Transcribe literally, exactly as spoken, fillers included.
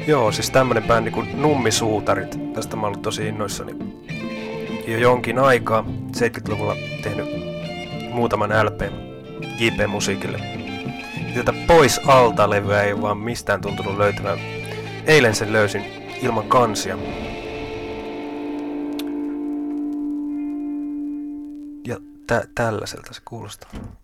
Joo, siis tämmönen bändi kuin Nummisuutarit. Tästä mä oon ollut tosi innoissani jo jonkin aikaa. seitsemänkymmentäluvulla tehnyt muutaman L P J P-musiikille. Tätä Pois alta-levyä ei vaan mistään tuntunut löytävän. Eilen sen löysin ilman kansia. Ja tä- tällaiselta se kuulostaa.